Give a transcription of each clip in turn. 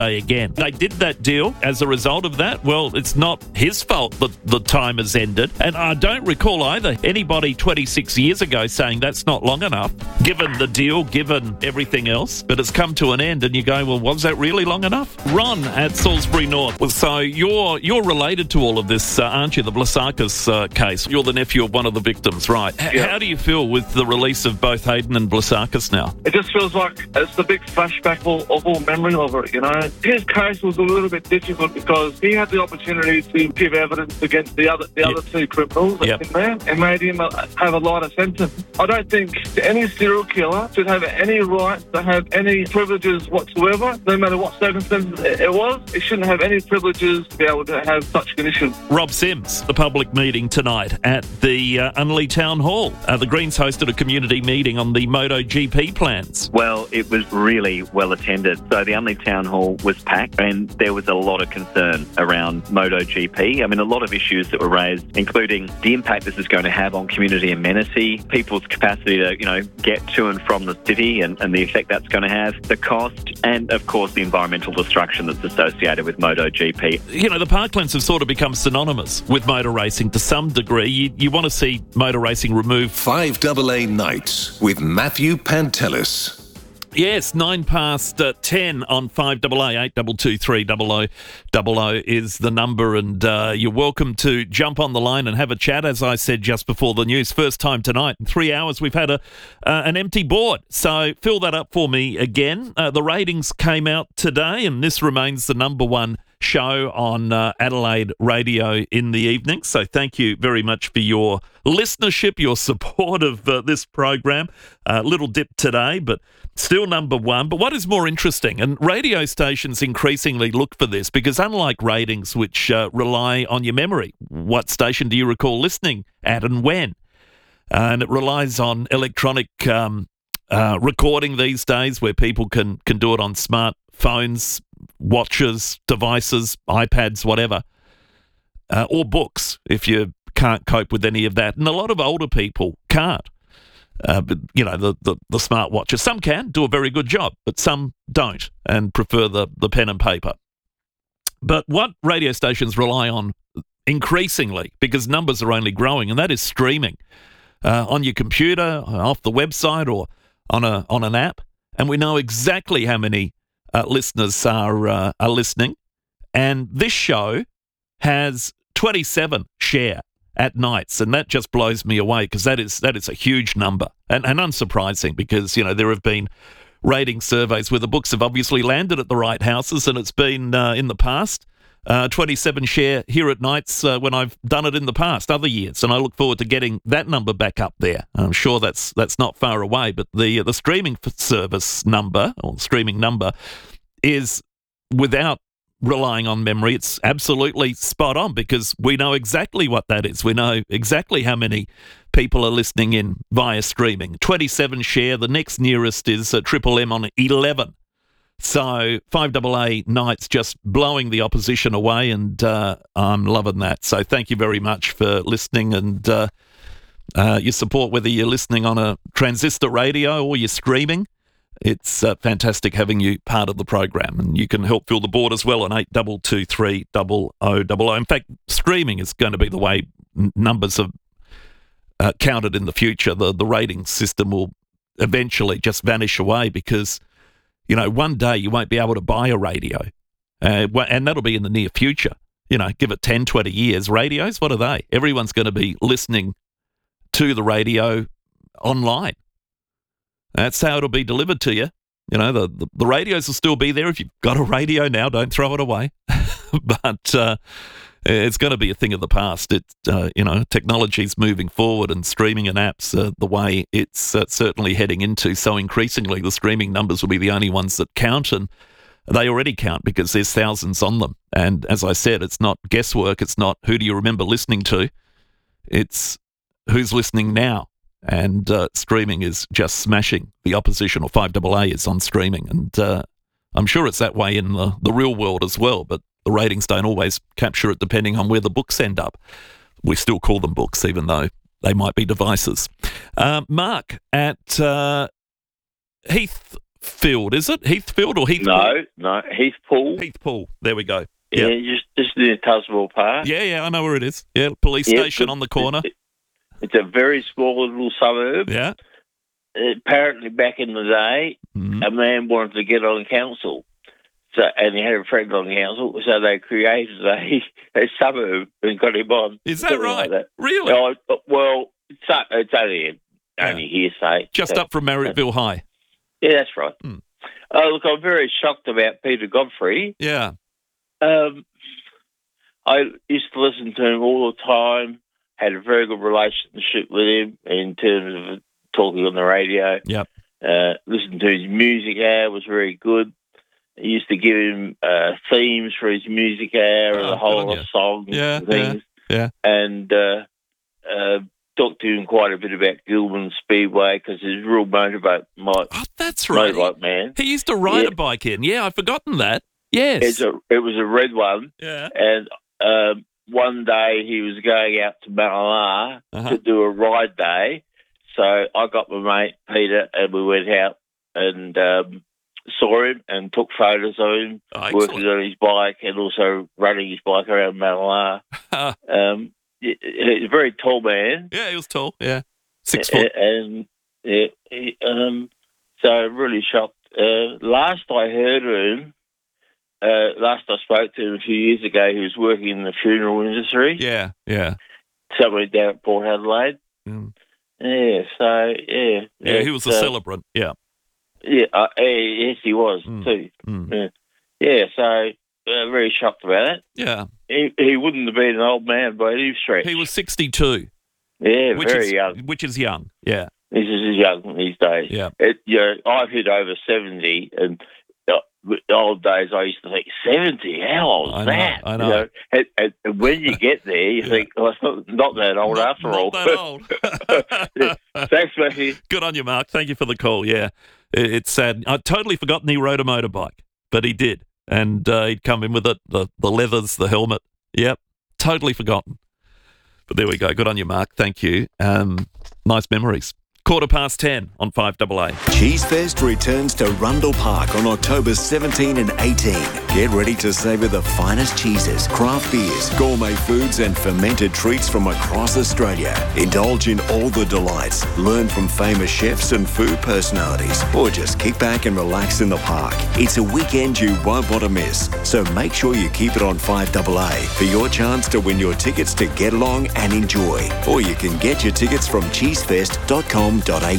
again. They did that deal. As a result of that, well, it's not his fault that the time has ended. And I don't recall either anybody 26 years ago saying that's not long enough, given the deal, given everything else. But it's come to an end and you go, well, was that really long enough? Ron at Salisbury North. Well, so you're related to all of this, aren't you? The Blasakis case. You're the nephew of one of the victims, right? Yeah. How do you feel with the release of both Hayden and Blasakis now? It just feels like it's the big flashback of all memory of it, you know. His case was a little bit difficult because he had the opportunity to give evidence against the other two criminals in there and made him have a lighter sentence. I don't think any serial killer should have any right to have any privileges whatsoever, no matter what circumstances it was. It shouldn't have any privileges to be able to have such conditions. Rob Sims, the public meeting tonight at the Unley Town Hall. The Greens hosted a community meeting on the MotoGP plans. Well, it was really well attended. So the Unley Town Hall was packed and there was a lot of concern around MotoGP. I mean, a lot of issues that were raised, including the impact this is going to have on community amenity, people's capacity to, get to and from the city and the effect that's going to have, the cost, and of course the environmental destruction that's associated with MotoGP. The parklands have sort of become synonymous with motor racing to some degree. You want to see motor racing removed. 5AA Nights with Matthew Pantelis. Yes, 10 on 5AA, 8223 0000 is the number, and you're welcome to jump on the line and have a chat. As I said just before the news, first time tonight in 3 hours we've had an empty board, so fill that up for me again. The ratings came out today, and this remains the number one show on Adelaide radio in the evening. So thank you very much for your listenership, your support of this program. Little dip today, but still number one. But what is more interesting, and radio stations increasingly look for this, because unlike ratings, which rely on your memory, what station do you recall listening at and when? And it relies on electronic recording these days, where people can do it on smartphones, watches, devices, iPads, whatever, or books if you can't cope with any of that. And a lot of older people can't. But the smartwatches, some can do a very good job, but some don't and prefer the pen and paper. But what radio stations rely on increasingly, because numbers are only growing, and that is streaming on your computer, off the website, or on an app. And we know exactly how many listeners are listening, and this show has 27 share at nights, and that just blows me away, because that is a huge number, and unsurprising, because there have been rating surveys where the books have obviously landed at the right houses, and it's been in the past 27 share here at nights when I've done it in the past, other years, and I look forward to getting that number back up there. I'm sure that's not far away, but the streaming service number, or streaming number, is, without relying on memory, it's absolutely spot on, because we know exactly what that is. We know exactly how many people are listening in via streaming. 27 share. The next nearest is Triple M on 11. So 5AA Nights just blowing the opposition away, and I'm loving that. So thank you very much for listening, and your support, whether you're listening on a transistor radio or you're streaming. It's fantastic having you part of the program, and you can help fill the board as well on 8223 0000. In fact, streaming is going to be the way numbers are counted in the future. The rating system will eventually just vanish away, because one day you won't be able to buy a radio, and that'll be in the near future. Give it 10, 20 years. Radios, what are they? Everyone's going to be listening to the radio online. That's how it'll be delivered to you. The radios will still be there. If you've got a radio now, don't throw it away. But it's going to be a thing of the past. Technology's moving forward, and streaming and apps are the way it's certainly heading into. So increasingly, the streaming numbers will be the only ones that count, and they already count, because there's thousands on them. And as I said, it's not guesswork. It's not who do you remember listening to. It's who's listening now. And streaming is just smashing the opposition, or 5AA is on streaming. And I'm sure it's that way in the real world as well, but the ratings don't always capture it depending on where the books end up. We still call them books, even though they might be devices. Mark at Heath Heathfield, is it? Heathfield or Heathpool? No, Heathpool. Heathpool. There we go. Yeah, just near Tazewell Park. Yeah, I know where it is. Yeah, police station on the corner. It's a very small little suburb. Yeah. Apparently, back in the day, a man wanted to get on council, and he had a friend on council, so they created a suburb and got him on. Is that right? Like that. Really? Well, it's only hearsay. Just up from Marrickville High. Yeah, that's right. Look, I'm very shocked about Peter Godfrey. Yeah. I used to listen to him all the time, had a very good relationship with him in terms of talking on the radio. Yep. Listened to his music hour, was very good. I used to give him themes for his music hour and a whole lot of songs and things. Yeah. And talked to him quite a bit about Gilman Speedway because he's a real motorbike that's right. motorbike man. He used to ride a bike in. Yeah, I've forgotten that. Yes. It was a red one. Yeah. And one day he was going out to Mallala to do a ride day. So I got my mate Peter and we went out and saw him and took photos of him working on his bike and also running his bike around Mallala. He's a very tall man. Yeah, he was tall. Yeah, 6 foot. And so really shocked. Last I heard of him, last I spoke to him a few years ago, he was working in the funeral industry. Yeah. Somewhere down at Port Adelaide. Yeah, so, yeah. Yeah, he was a celebrant, yeah. Yeah, yes, he was, too. Yeah, so very shocked about it. Yeah. He wouldn't have been an old man by any stretch. He was 62. Yeah, very young. Which is young, yeah. This is young these days. Yeah. I've hit over 70, and the old days I used to think, 70? How old is that? I know. And when you get there, you think, it's not that old after all. Not that old. Thanks, Matthew. Good on you, Mark. Thank you for the call, yeah. It's sad. I'd totally forgotten he rode a motorbike, but he did. And he'd come in with it, the leathers, the helmet. Yep, totally forgotten. But there we go. Good on you, Mark. Thank you. Nice memories. 10:15 on 5AA. Cheese Fest returns to Rundle Park on October 17 and 18. Get ready to savour the finest cheeses, craft beers, gourmet foods and fermented treats from across Australia. Indulge in all the delights, learn from famous chefs and food personalities, or just kick back and relax in the park. It's a weekend you won't want to miss, so make sure you keep it on 5AA for your chance to win your tickets to get along and enjoy. Or you can get your tickets from cheesefest.com.au.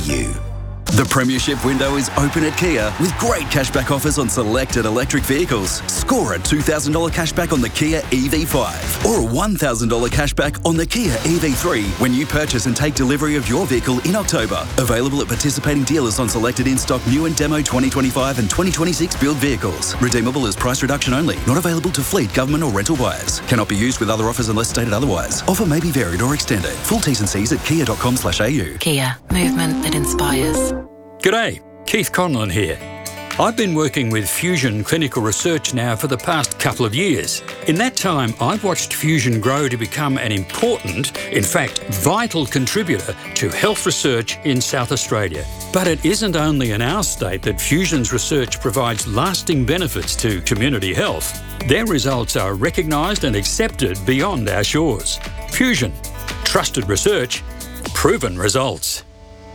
The premiership window is open at Kia with great cashback offers on selected electric vehicles. Score a $2,000 cashback on the Kia EV5 or a $1,000 cashback on the Kia EV3 when you purchase and take delivery of your vehicle in October. Available at participating dealers on selected in-stock new and demo 2025 and 2026 build vehicles. Redeemable as price reduction only. Not available to fleet, government or rental buyers. Cannot be used with other offers unless stated otherwise. Offer may be varied or extended. Full T's and C's at kia.com/au. Kia. Movement that inspires. G'day, Keith Conlon here. I've been working with Fusion Clinical Research now for the past couple of years. In that time, I've watched Fusion grow to become an important, in fact, vital contributor to health research in South Australia. But it isn't only in our state that Fusion's research provides lasting benefits to community health. Their results are recognised and accepted beyond our shores. Fusion. Trusted research. Proven results.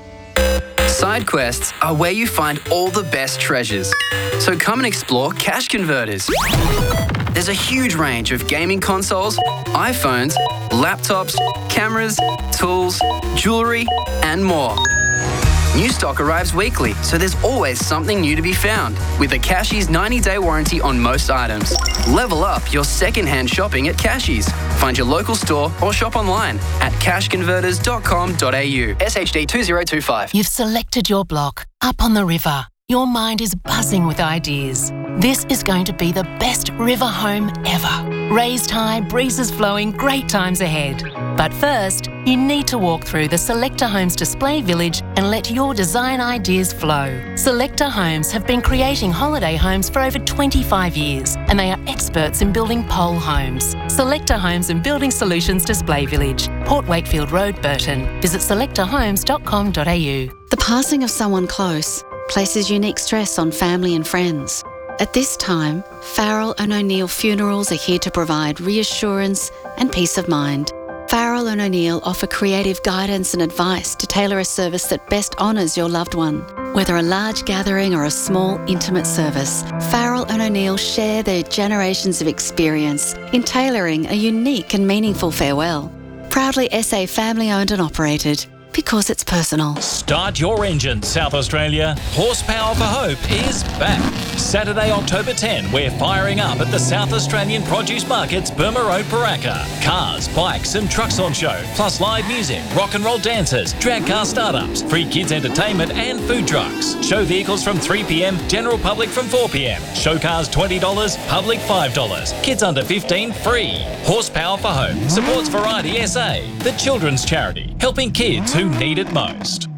Side quests are where you find all the best treasures. So come and explore Cash Converters. There's a huge range of gaming consoles, iPhones, laptops, cameras, tools, jewellery, and more. New stock arrives weekly, so there's always something new to be found. With a Cashies 90-day warranty on most items. Level up your second-hand shopping at Cashies. Find your local store or shop online at cashconverters.com.au. SHD 2025. You've selected your block up on the river. Your mind is buzzing with ideas. This is going to be the best river home ever. Raised high, breezes flowing, great times ahead. But first, you need to walk through the Selector Homes display village and let your design ideas flow. Selector Homes have been creating holiday homes for over 25 years, and they are experts in building pole homes. Selector Homes and Building Solutions Display Village, Port Wakefield Road, Burton. Visit selectorhomes.com.au. The passing of someone close places unique stress on family and friends. At this time, Farrell and O'Neill Funerals are here to provide reassurance and peace of mind. Farrell and O'Neill offer creative guidance and advice to tailor a service that best honours your loved one. Whether a large gathering or a small, intimate service, Farrell and O'Neill share their generations of experience in tailoring a unique and meaningful farewell. Proudly SA family-owned and operated, because it's personal. Start your engine, South Australia. Horsepower for Hope is back. Saturday, October 10, we're firing up at the South Australian Produce Market's Burma Road, Paraka. Cars, bikes and trucks on show, plus live music, rock and roll dancers, drag car startups, free kids entertainment and food trucks. Show vehicles from 3 p.m, general public from 4 p.m. Show cars $20, public $5. Kids under 15 free. Horsepower for Hope supports Variety SA, the children's charity, helping kids who need it most.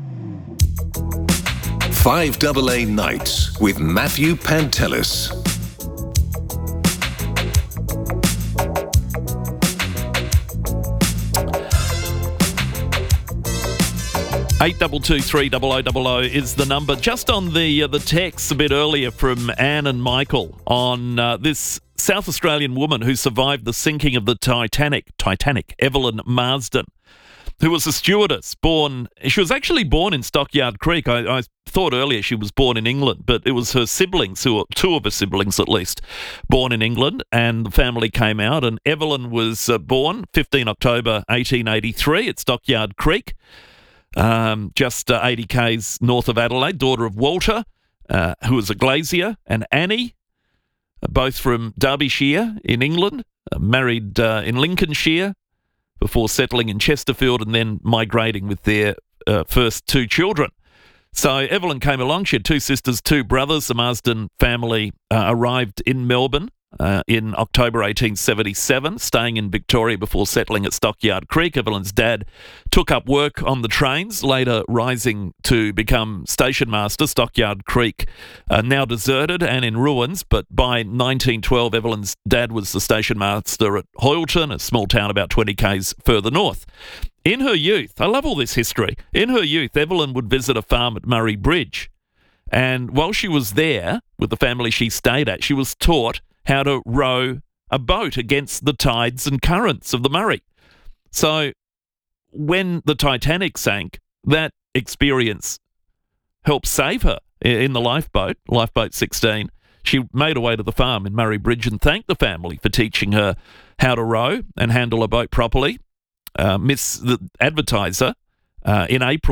5AA Nights with Matthew Pantelis. Eight 822 is the number. Just on the text a bit earlier from Anne and Michael on this South Australian woman who survived the sinking of the Titanic, Evelyn Marsden, who was a stewardess. She was actually born in Stockyard Creek. I thought earlier she was born in England, but it was her siblings, two of her siblings at least, born in England, and the family came out, and Evelyn was born 15 October 1883 at Stockyard Creek, just 80 k's north of Adelaide, daughter of Walter, who was a glazier, and Annie, both from Derbyshire in England, married in Lincolnshire, before settling in Chesterfield and then migrating with their first two children. So Evelyn came along. She had two sisters, two brothers. The Marsden family arrived in Melbourne in October 1877, staying in Victoria before settling at Stockyard Creek. Evelyn's dad took up work on the trains, later rising to become station master. Stockyard Creek, now deserted and in ruins, but by 1912, Evelyn's dad was the station master at Hoylton, a small town about 20 k's further north. In her youth, I love all this history, in her youth, Evelyn would visit a farm at Murray Bridge. And while she was there with the family she stayed at, she was taught how to row a boat against the tides and currents of the Murray. So when the Titanic sank, that experience helped save her in the lifeboat 16. She made her way to the farm in Murray Bridge and thanked the family for teaching her how to row and handle a boat properly. Miss the Advertiser in April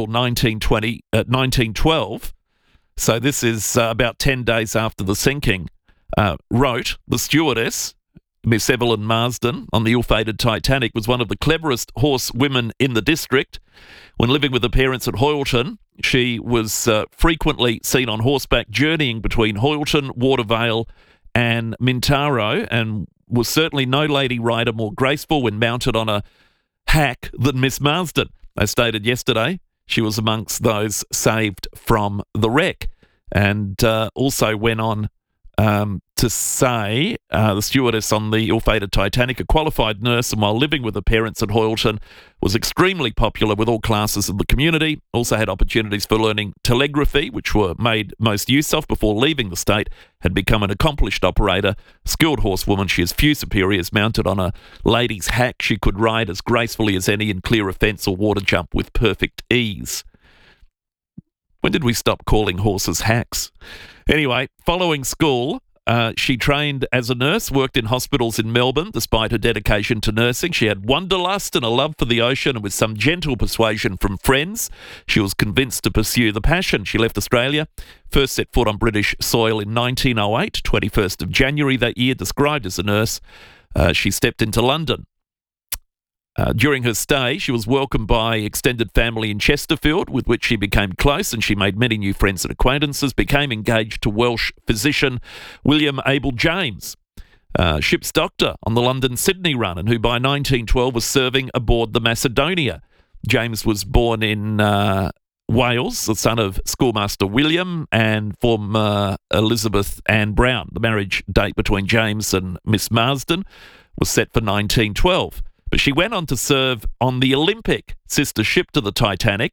1912, so this is about 10 days after the sinking, wrote, "The stewardess, Miss Evelyn Marsden, on the ill-fated Titanic, was one of the cleverest horsewomen in the district. When living with her parents at Hoylton, she was frequently seen on horseback journeying between Hoylton, Watervale and Mintaro, and was certainly no lady rider more graceful when mounted on a hack than Miss Marsden. As stated yesterday, she was amongst those saved from the wreck." And also went on to say, the stewardess on the ill-fated Titanic, a qualified nurse, and while living with her parents at Hoylton, was extremely popular with all classes of the community. Also had opportunities for learning telegraphy, which were made most use of. Before leaving the state, had become an accomplished operator. Skilled horsewoman, she has few superiors. Mounted on a lady's hack, she could ride as gracefully as any and clear a fence or water jump with perfect ease. When did we stop calling horses hacks? Anyway, following school, she trained as a nurse, worked in hospitals in Melbourne. Despite her dedication to nursing, she had wanderlust and a love for the ocean, and with some gentle persuasion from friends, she was convinced to pursue the passion. She left Australia, first set foot on British soil in 1908, 21st of January that year. Described as a nurse, she stepped into London. During her stay, she was welcomed by extended family in Chesterfield, with which she became close, and she made many new friends and acquaintances, became engaged to Welsh physician William Abel James, ship's doctor on the London-Sydney run, and who by 1912 was serving aboard the Macedonia. James was born in Wales, the son of schoolmaster William and former Elizabeth Ann Brown. The marriage date between James and Miss Marsden was set for 1912. But she went on to serve on the Olympic, sister ship to the Titanic,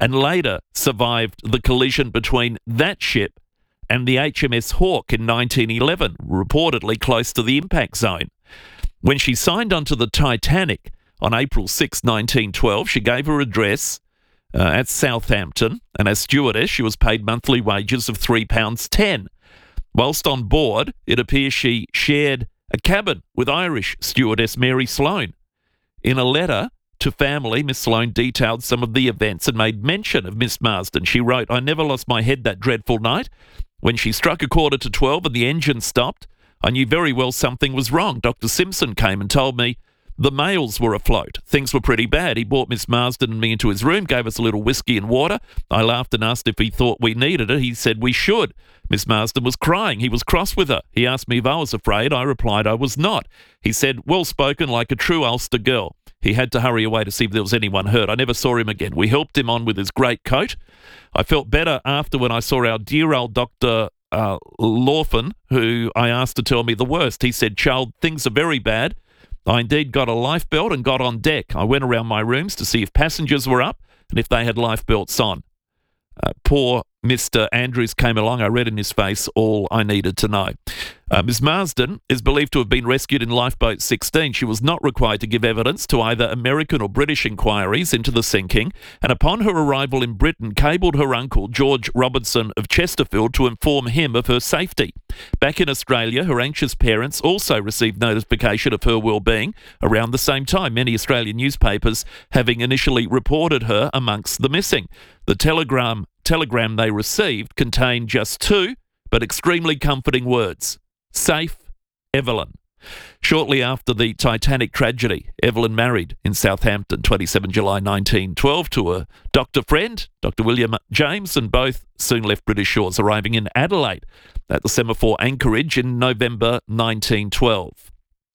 and later survived the collision between that ship and the HMS Hawke in 1911, reportedly close to the impact zone. When she signed onto the Titanic on April 6, 1912, she gave her address at Southampton, and as stewardess, she was paid monthly wages of £3.10. Whilst on board, it appears she shared a cabin with Irish stewardess Mary Sloane. In a letter to family, Miss Sloane detailed some of the events and made mention of Miss Marsden. She wrote, "I never lost my head that dreadful night. When she struck 11:45 and the engine stopped, I knew very well something was wrong. Dr. Simpson came and told me the mails were afloat. Things were pretty bad. He brought Miss Marsden and me into his room, gave us a little whiskey and water. I laughed and asked if he thought we needed it. He said we should. Miss Marsden was crying. He was cross with her. He asked me if I was afraid. I replied I was not. He said, well spoken, like a true Ulster girl. He had to hurry away to see if there was anyone hurt. I never saw him again. We helped him on with his great coat. I felt better after when I saw our dear old Dr. Lawfin, who I asked to tell me the worst. He said, child, things are very bad. I indeed got a lifebelt and got on deck. I went around my rooms to see if passengers were up and if they had lifebelts on. Poor Mr. Andrews came along. I read in his face all I needed to know. Ms. Marsden is believed to have been rescued in Lifeboat 16. She was not required to give evidence to either American or British inquiries into the sinking, and upon her arrival in Britain, cabled her uncle, George Robinson of Chesterfield, to inform him of her safety. Back in Australia, her anxious parents also received notification of her well-being around the same time, many Australian newspapers having initially reported her amongst the missing. The telegram they received contained just two, but extremely comforting words. Safe, Evelyn. Shortly after the Titanic tragedy, Evelyn married in Southampton, 27 July 1912, to a doctor friend, Dr. William James, and both soon left British shores, arriving in Adelaide at the Semaphore Anchorage in November 1912.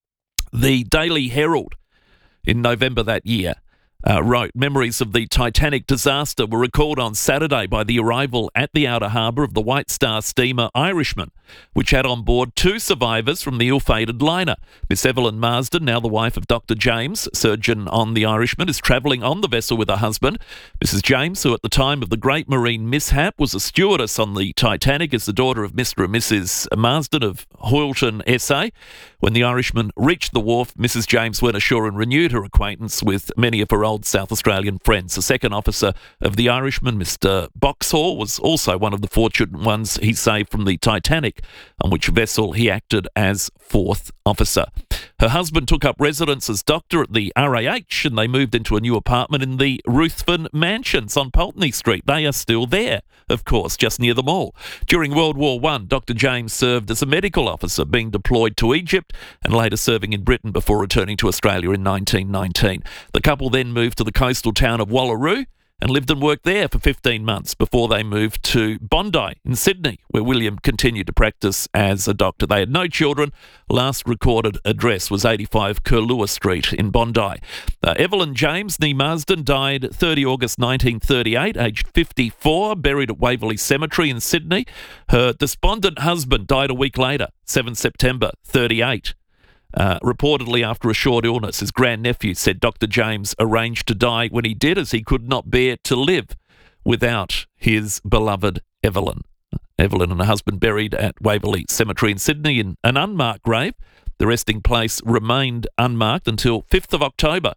The Daily Herald in November that year wrote, memories of the Titanic disaster were recalled on Saturday by the arrival at the outer harbour of the White Star steamer Irishman, which had on board two survivors from the ill-fated liner. Miss Evelyn Marsden, now the wife of Dr. James, surgeon on the Irishman, is travelling on the vessel with her husband. Mrs. James, who at the time of the great marine mishap was a stewardess on the Titanic, is the daughter of Mr. and Mrs. Marsden of Hoylton, SA. When the Irishman reached the wharf, Mrs. James went ashore and renewed her acquaintance with many of her old South Australian friends. The second officer of the Irishman, Mr. Boxhall, was also one of the fortunate ones he saved from the Titanic, on which vessel he acted as fourth officer. Her husband took up residence as doctor at the RAH, and they moved into a new apartment in the Ruthven Mansions on Pulteney Street. They are still there, of course, just near the mall. During World War I, Dr. James served as a medical officer, being deployed to Egypt and later serving in Britain before returning to Australia in 1919. The couple then moved to the coastal town of Wallaroo and lived and worked there for 15 months before they moved to Bondi in Sydney, where William continued to practice as a doctor. They had no children. Last recorded address was 85 Curlua Street in Bondi. Evelyn James, née Marsden, died 30 August 1938, aged 54, buried at Waverley Cemetery in Sydney. Her despondent husband died a week later, 7 September 38. Reportedly after a short illness, his grandnephew said Dr. James arranged to die when he did, as he could not bear to live without his beloved Evelyn. Evelyn and her husband buried at Waverley Cemetery in Sydney in an unmarked grave. The resting place remained unmarked until 5th of October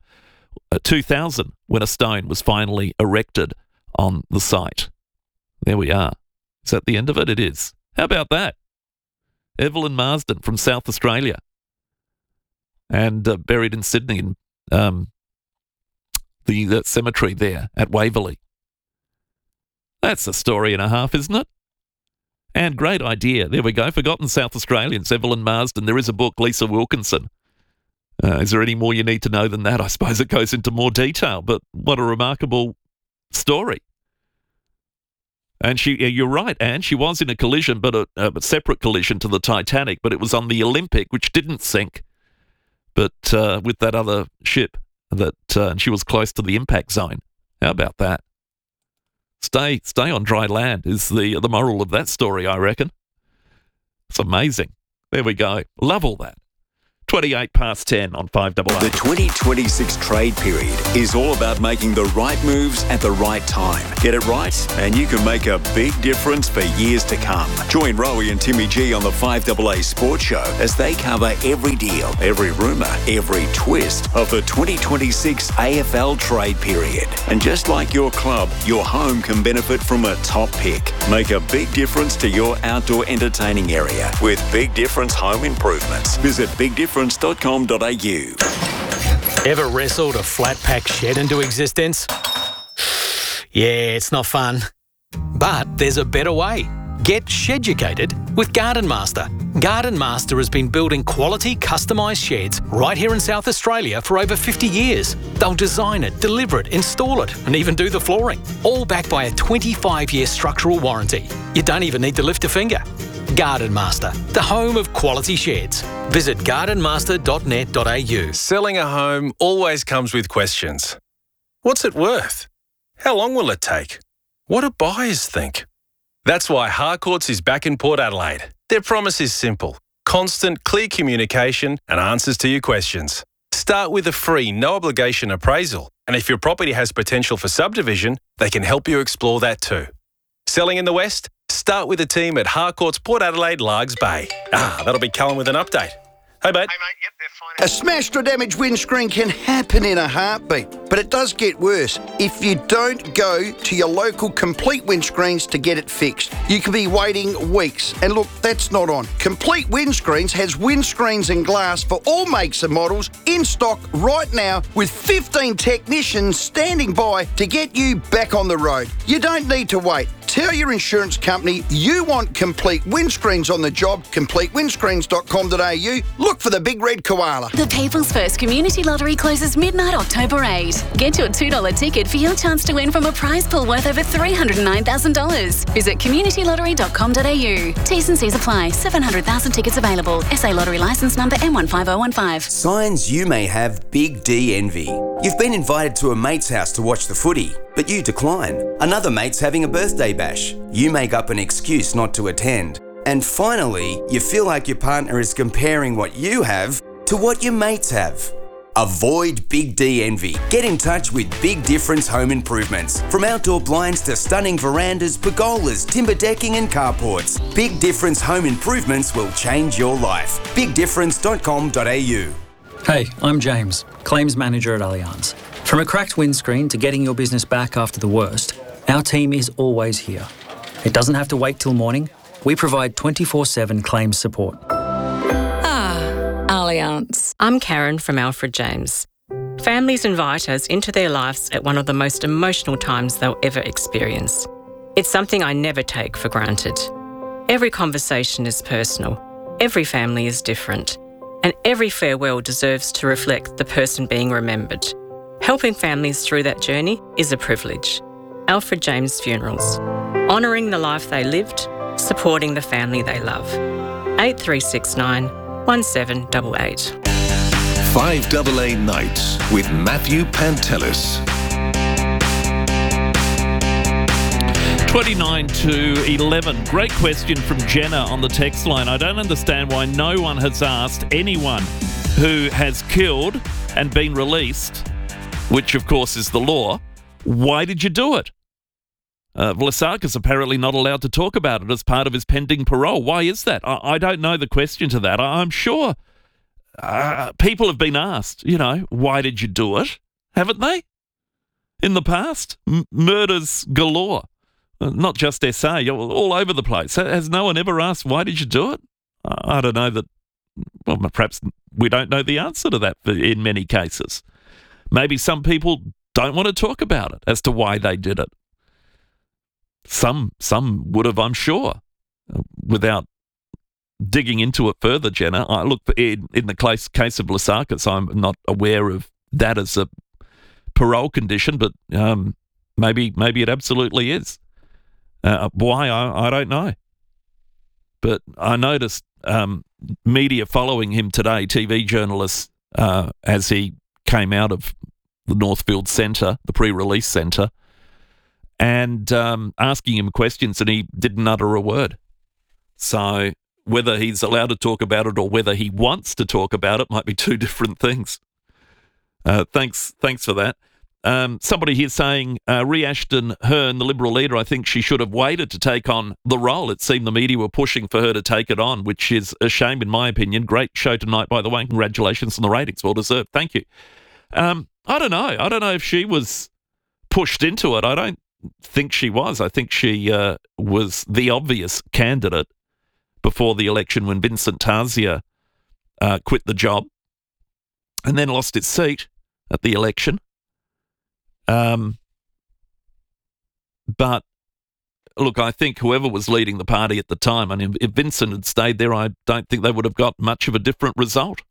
2000, when a stone was finally erected on the site. There we are. Is that the end of it? It is. How about that? Evelyn Marsden from South Australia, and buried in Sydney in the cemetery there at Waverley. That's a story and a half, isn't it? And great idea. There we go. Forgotten South Australians, Evelyn Marsden. There is a book, Lisa Wilkinson. Is there any more you need to know than that? I suppose it goes into more detail, but what a remarkable story. And you're right, Anne, she was in a collision, but a separate collision to the Titanic, but it was on the Olympic, which didn't sink, but with that other ship, and she was close to the impact zone. How about that? Stay on dry land is the moral of that story, I reckon. It's amazing. There we go. Love all that. 28 past 10 on 5AA. The 2026 trade period is all about making the right moves at the right time. Get it right, and you can make a big difference for years to come. Join Rowie and Timmy G on the 5AA Sports Show as they cover every deal, every rumour, every twist of the 2026 AFL trade period. And just like your club, your home can benefit from a top pick. Make a big difference to your outdoor entertaining area with Big Difference Home Improvements. Visit bigdifference.com.au. Ever wrestled a flat pack shed into existence? Yeah, it's not fun. But there's a better way. Get sheducated with Garden Master. Garden Master has been building quality customised sheds right here in South Australia for over 50 years. They'll design it, deliver it, install it, and even do the flooring. All backed by a 25-year structural warranty. You don't even need to lift a finger. Garden Master, the home of quality sheds. Visit gardenmaster.net.au. Selling a home always comes with questions. What's it worth? How long will it take? What do buyers think? That's why Harcourts is back in Port Adelaide. Their promise is simple: constant, clear communication and answers to your questions. Start with a free, no-obligation appraisal, and if your property has potential for subdivision, they can help you explore that too. Selling in the West? Start with the team at Harcourts Port Adelaide Largs Bay. That'll be Cullen with an update. Hey, mate. Yep, they're fine. A smashed or damaged windscreen can happen in a heartbeat, but it does get worse if you don't go to your local Complete Windscreens to get it fixed. You could be waiting weeks, and look, that's not on. Complete Windscreens has windscreens and glass for all makes and models in stock right now with 15 technicians standing by to get you back on the road. You don't need to wait. Tell your insurance company you want Complete Windscreens on the job. CompleteWindscreens.com.au. Look for the big red koala. The People's First Community Lottery closes midnight October 8. Get your $2 ticket for your chance to win from a prize pool worth over $309,000. Visit communitylottery.com.au. T's and C's apply. 700,000 tickets available. SA Lottery licence number M15015. Signs you may have Big D envy. You've been invited to a mate's house to watch the footy, but you decline. Another mate's having a birthday bash. You make up an excuse not to attend. And finally, you feel like your partner is comparing what you have to what your mates have. Avoid Big D envy. Get in touch with Big Difference Home Improvements. From outdoor blinds to stunning verandas, pergolas, timber decking and carports, Big Difference Home Improvements will change your life. BigDifference.com.au. Hey, I'm James, Claims Manager at Allianz. From a cracked windscreen to getting your business back after the worst, our team is always here. It doesn't have to wait till morning. We provide 24/7 claims support. Allianz. I'm Karen from Alfred James. Families invite us into their lives at one of the most emotional times they'll ever experience. It's something I never take for granted. Every conversation is personal. Every family is different. And every farewell deserves to reflect the person being remembered. Helping families through that journey is a privilege. Alfred James Funerals. Honouring the life they lived, supporting the family they love. 8369 1788. 5AA Nights with Matthew Pantelis. 29 to 11. Great question from Jenna on the text line. I don't understand why no one has asked anyone who has killed and been released, which of course is the law, why did you do it? Vlasakis apparently not allowed to talk about it as part of his pending parole. Why is that? I don't know the question to that. I'm sure people have been asked, why did you do it? Haven't they? In the past? Murders galore. Not just SA, all over the place. Has no one ever asked, why did you do it? I don't know that, well, perhaps we don't know the answer to that in many cases. Maybe some people don't want to talk about it as to why they did it. Some would have, I'm sure, without digging into it further, Jenna. I look, in the case of Vlasakis, I'm not aware of that as a parole condition, but maybe it absolutely is. Why, I don't know. But I noticed media following him today, TV journalists, as he came out of the Northfield Centre, the pre-release centre, and asking him questions, and he didn't utter a word. So whether he's allowed to talk about it or whether he wants to talk about it might be two different things. Thanks for that. Somebody here saying, Ree Ashton-Hearn, the Liberal leader, I think she should have waited to take on the role. It seemed the media were pushing for her to take it on, which is a shame in my opinion. Great show tonight, by the way. Congratulations on the ratings. Well deserved. Thank you. I don't know. I don't know if she was pushed into it. I don't think she was. I think she was the obvious candidate before the election when Vincent Tarzia quit the job and then lost his seat at the election. But look, I think whoever was leading the party at the time, I mean, if Vincent had stayed there, I don't think they would have got much of a different result.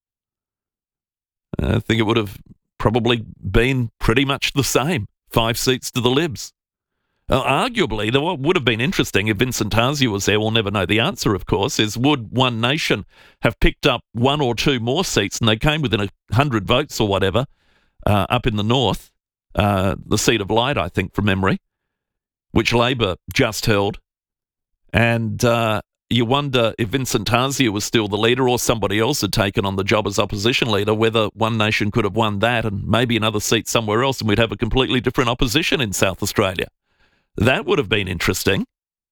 I think it would have probably been pretty much the same, 5 seats to the Libs. Arguably, what would have been interesting if Vincent Tarzia was there, we'll never know the answer, of course, is would One Nation have picked up 1 or 2 more seats, and they came within 100 votes or whatever, up in the north, the seat of Light, I think, from memory, which Labor just held. And you wonder if Vincent Tarzia was still the leader or somebody else had taken on the job as opposition leader, whether One Nation could have won that and maybe another seat somewhere else, and we'd have a completely different opposition in South Australia. That would have been interesting.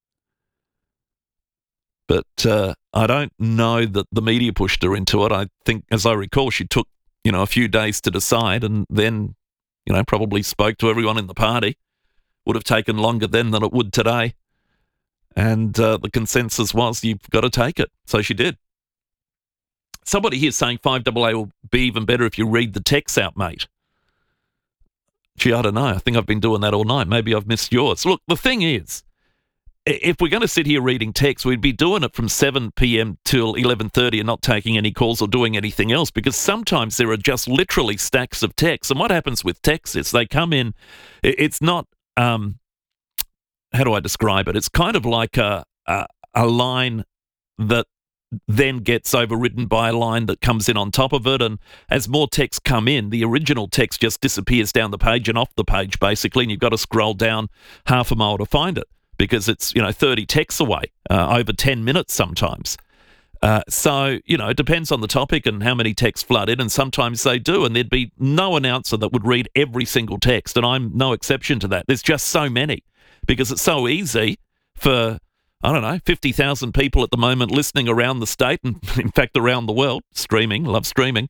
But I don't know that the media pushed her into it. I think, as I recall, she took, a few days to decide and then, probably spoke to everyone in the party. Would have taken longer then than it would today. And the consensus was, you've got to take it. So she did. Somebody here saying 5AA will be even better if you read the text out, mate. Gee, I don't know. I think I've been doing that all night. Maybe I've missed yours. Look, the thing is, if we're going to sit here reading text, we'd be doing it from 7 p.m. till 11:30 and not taking any calls or doing anything else, because sometimes there are just literally stacks of texts. And what happens with texts is they come in, it's not, how do I describe it? It's kind of like a line that then gets overwritten by a line that comes in on top of it, and as more texts come in, the original text just disappears down the page and off the page, basically, and you've got to scroll down half a mile to find it, because it's 30 texts away, over 10 minutes sometimes. So it depends on the topic and how many texts flood in, and sometimes they do, and there'd be no announcer that would read every single text, and I'm no exception to that. There's just so many, because it's so easy for 50,000 people at the moment listening around the state, and in fact around the world, love streaming,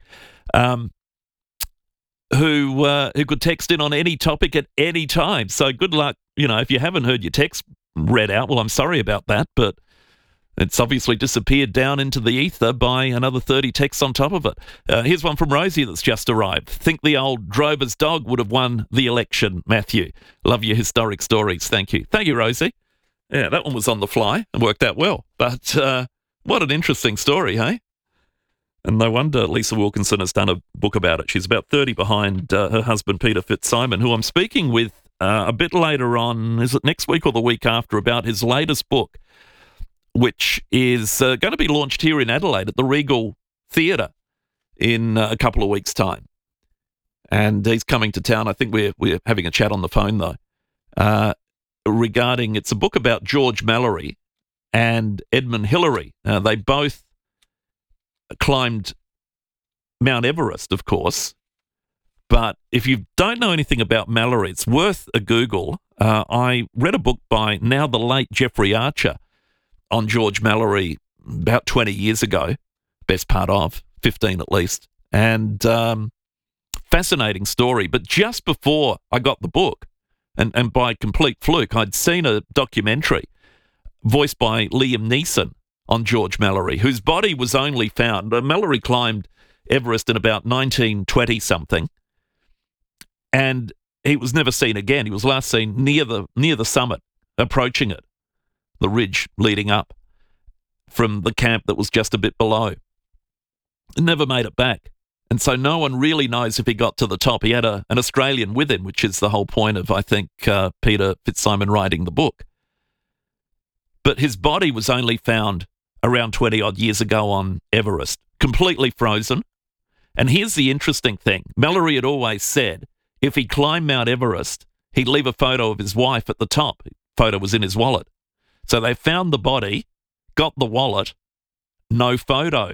who could text in on any topic at any time. So good luck, if you haven't heard your text read out, well, I'm sorry about that, but it's obviously disappeared down into the ether by another 30 texts on top of it. Here's one from Rosie that's just arrived. Think the old drover's dog would have won the election, Matthew. Love your historic stories. Thank you. Thank you, Rosie. Yeah, that one was on the fly and worked out well. But what an interesting story, hey? And no wonder Lisa Wilkinson has done a book about it. She's about 30 behind her husband, Peter Fitzsimon, who I'm speaking with a bit later on, is it next week or the week after, about his latest book, which is going to be launched here in Adelaide at the Regal Theatre in a couple of weeks' time. And he's coming to town. I think we're having a chat on the phone, though. Regarding, it's a book about George Mallory and Edmund Hillary. They both climbed Mount Everest, of course, but if you don't know anything about Mallory, it's worth a Google. I read a book by now the late Jeffrey Archer on George Mallory about 20 years ago, best part of 15 at least, and fascinating story. But just before I got the book, and by complete fluke, I'd seen a documentary voiced by Liam Neeson on George Mallory, whose body was only found. Mallory climbed Everest in about 1920-something, and he was never seen again. He was last seen near the summit, approaching it, the ridge leading up from the camp that was just a bit below. Never made it back. And so no one really knows if he got to the top. He had an Australian with him, which is the whole point of, I think, Peter Fitzsimon writing the book. But his body was only found around 20-odd years ago on Everest, completely frozen. And here's the interesting thing. Mallory had always said if he climbed Mount Everest, he'd leave a photo of his wife at the top. The photo was in his wallet. So they found the body, got the wallet, no photo.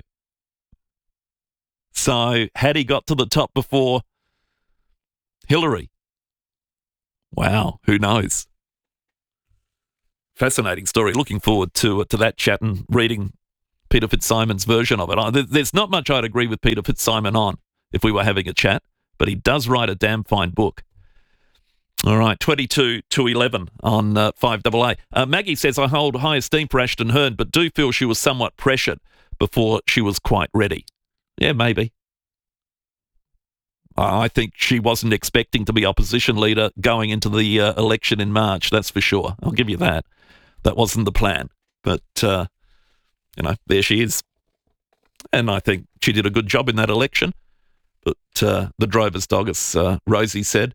So had he got to the top before Hillary? Wow, who knows? Fascinating story. Looking forward to that chat and reading Peter Fitzsimon's version of it. There's not much I'd agree with Peter Fitzsimon on if we were having a chat, but he does write a damn fine book. All right, 22 to 11 on 5AA. Maggie says, I hold high esteem for Ashton Hearn, but do feel she was somewhat pressured before she was quite ready. Yeah, maybe. I think she wasn't expecting to be opposition leader going into the election in March, that's for sure. I'll give you that. That wasn't the plan. But, there she is. And I think she did a good job in that election. But the drover's dog, as Rosie said,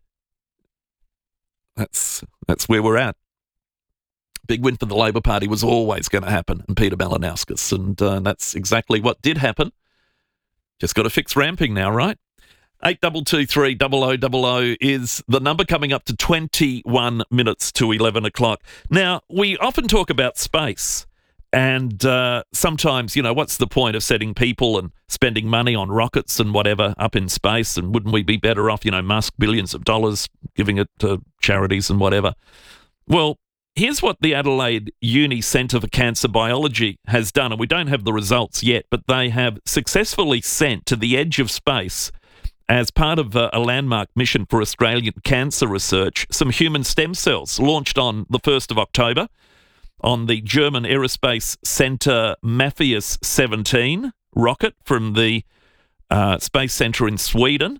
that's where we're at. Big win for the Labor Party was always going to happen, and Peter Malinauskas, and that's exactly what did happen. Just got to fix ramping now, right? 8223 0000 is the number, coming up to 21 minutes to 11 o'clock. Now, we often talk about space, and sometimes, what's the point of setting people and spending money on rockets and whatever up in space, and wouldn't we be better off, Musk, billions of dollars, giving it to charities and whatever? Well, here's what the Adelaide Uni Centre for Cancer Biology has done, and we don't have the results yet, but they have successfully sent to the edge of space, as part of a landmark mission for Australian cancer research, some human stem cells launched on the 1st of October on the German Aerospace Centre Matthias 17 rocket from the Space Centre in Sweden,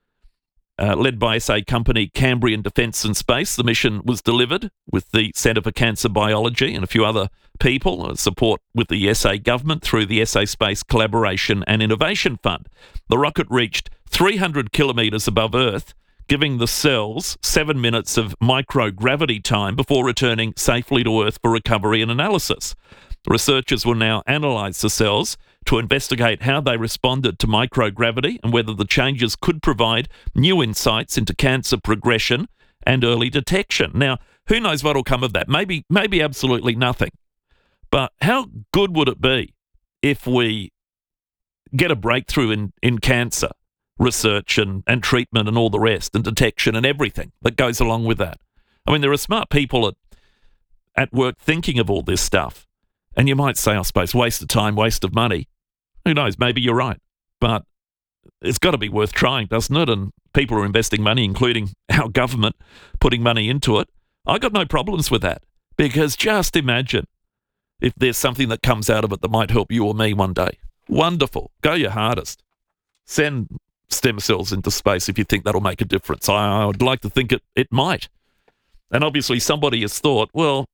led by SA company Cambrian Defence and Space. The mission was delivered with the Centre for Cancer Biology and a few other people, support with the SA government through the SA Space Collaboration and Innovation Fund. The rocket reached 300 kilometres above Earth, giving the cells 7 minutes of microgravity time before returning safely to Earth for recovery and analysis. Researchers will now analyse the cells to investigate how they responded to microgravity and whether the changes could provide new insights into cancer progression and early detection. Now, who knows what will come of that? Maybe absolutely nothing. But how good would it be if we get a breakthrough in cancer research and treatment and all the rest, and detection and everything that goes along with that? I mean, there are smart people at work thinking of all this stuff. And you might say, I suppose, waste of time, waste of money. Who knows? Maybe you're right. But it's got to be worth trying, doesn't it? And people are investing money, including our government, putting money into it. I got no problems with that, because just imagine if there's something that comes out of it that might help you or me one day. Wonderful. Go your hardest. Send stem cells into space if you think that'll make a difference. I would like to think it might. And obviously somebody has thought, well,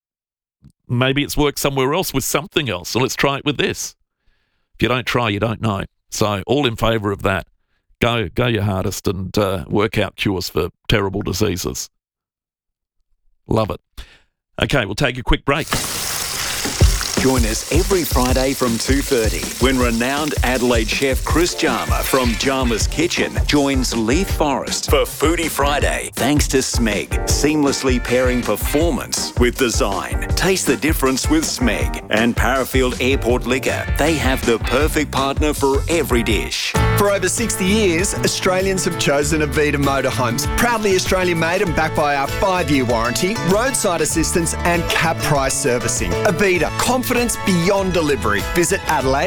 maybe it's worked somewhere else with something else, so let's try it with this. If you don't try, you don't know. So all in favour of that. Go your hardest and work out cures for terrible diseases. Love it. Okay, we'll take a quick break. Join us every Friday from 2:30 when renowned Adelaide chef Chris Jarma from Jarma's Kitchen joins Leith Forrest for Foodie Friday. Thanks to Smeg, seamlessly pairing performance with design. Taste the difference with Smeg. And Parafield Airport Liquor. They have the perfect partner for every dish. For over 60 years, Australians have chosen Avita Motorhomes. Proudly Australian made and backed by our 5-year warranty, roadside assistance and cap price servicing. Avita, confidence beyond delivery. Visit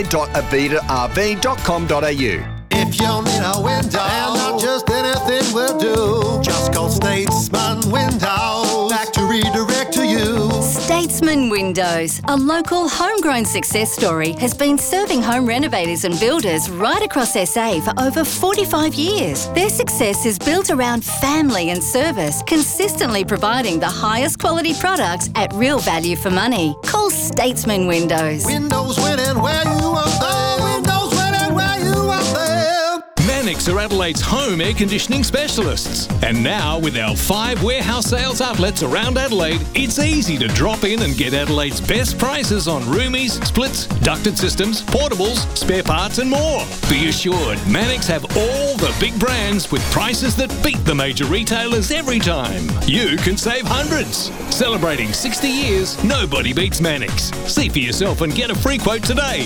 adelaide.avitarv.com.au. If you need a window, and not just anything will do, just call Statesman Windows. Factory direct to you. Statesman Windows, a local homegrown success story, has been serving home renovators and builders right across SA for over 45 years. Their success is built around family and service, consistently providing the highest quality products at real value for money. Call Statesman Windows. Windows winning where you want them. Windows winning where you want them. Mannix are Adelaide's home air conditioning specialists. And now, with our 5 warehouse sales outlets around Adelaide, it's easy to drop in and get Adelaide's best prices on roomies, splits, ducted systems, portables, spare parts and more. Be assured, Mannix have all the big brands with prices that beat the major retailers every time. You can save hundreds. Celebrating 60 years, nobody beats Mannix. See for yourself and get a free quote today.